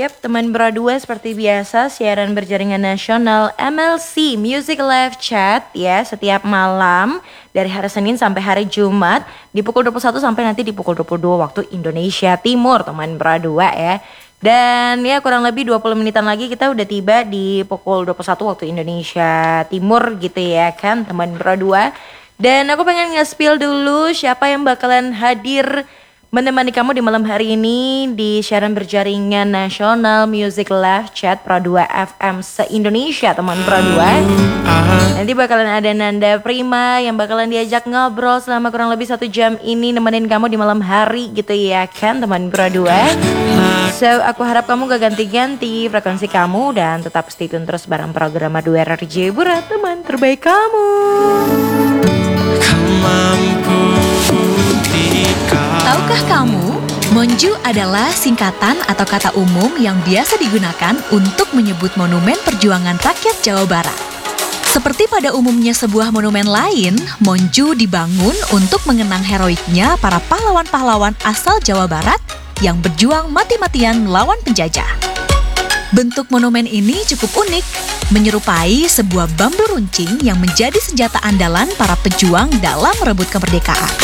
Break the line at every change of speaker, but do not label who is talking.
Yap, teman berdua seperti biasa siaran berjaringan nasional MLC Music Live Chat ya setiap malam dari hari Senin sampai hari Jumat di pukul 21 sampai nanti di pukul 22 waktu Indonesia Timur teman berdua ya. Dan ya kurang lebih 20 menitan lagi kita udah tiba di pukul 21 waktu Indonesia Timur gitu ya kan teman berdua. Dan aku pengen nge-spill dulu siapa yang bakalan hadir menemani kamu di malam hari ini di siaran berjaringan nasional Music Live Chat Pro 2 FM se-Indonesia teman Pro 2. Nanti bakalan ada Nanda Prima yang bakalan diajak ngobrol selama kurang lebih 1 jam ini nemenin kamu di malam hari gitu ya kan teman Pro 2. So aku harap kamu gak ganti-ganti frekuensi kamu dan tetap stay tune terus bareng program Madu RRJ Burat teman terbaik kamu.
Tahukah kamu, Monju adalah singkatan atau kata umum yang biasa digunakan untuk menyebut monumen perjuangan rakyat Jawa Barat. Seperti pada umumnya sebuah monumen lain, Monju dibangun untuk mengenang heroiknya para pahlawan-pahlawan asal Jawa Barat yang berjuang mati-matian melawan penjajah. Bentuk monumen ini cukup unik, menyerupai sebuah bambu runcing yang menjadi senjata andalan para pejuang dalam merebut kemerdekaan.